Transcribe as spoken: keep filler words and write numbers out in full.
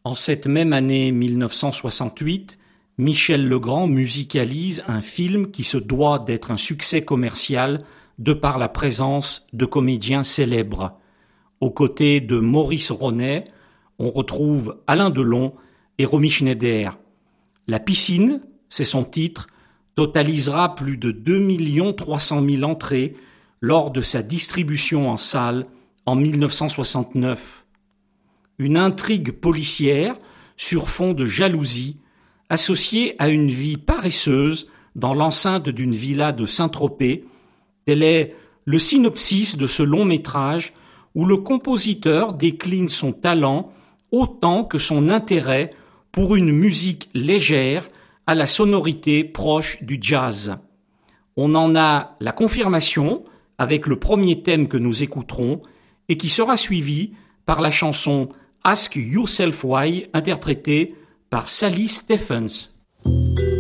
En cette même année mille neuf cent soixante-huit, Michel Legrand musicalise un film qui se doit d'être un succès commercial de par la présence de comédiens célèbres. Aux côtés de Maurice Ronet, on retrouve Alain Delon et Romy Schneider. La piscine, c'est son titre, totalisera plus de deux millions trois cent mille entrées lors de sa distribution en salle en mille neuf cent soixante-neuf. Une intrigue policière sur fond de jalousie associée à une vie paresseuse dans l'enceinte d'une villa de Saint-Tropez, tel est le synopsis de ce long métrage où le compositeur décline son talent autant que son intérêt pour une musique légère à la sonorité proche du jazz. On en a la confirmation avec le premier thème que nous écouterons et qui sera suivi par la chanson Ask Yourself Why interprétée par Sally Stephens.